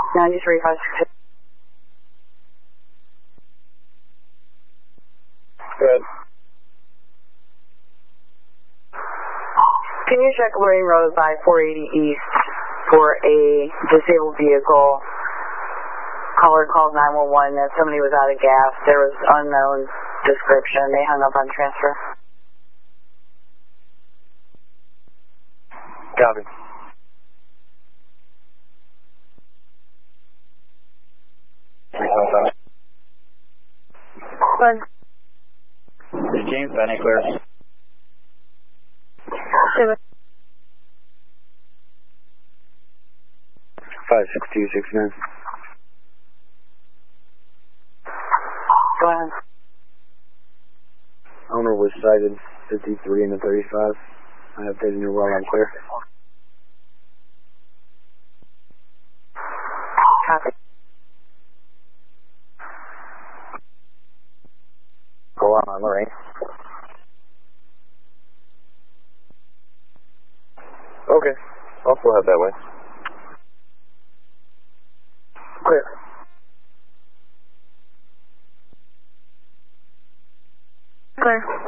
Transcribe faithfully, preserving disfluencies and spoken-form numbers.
ninety-three five six six. Good. Can you check Loring Road by four eighty East for a disabled vehicle? Caller called nine one one that somebody was out of gas. There was unknown description. They hung up on transfer. Copy. One. Is James Bennett clear? Seven. five six two six nine. Go ahead. Owner was cited fifty-three and the thirty-five. I have taken your well, I'm clear. Copy. Go on, on Lorraine. Okay. I'll still head that way. Clear. Clear.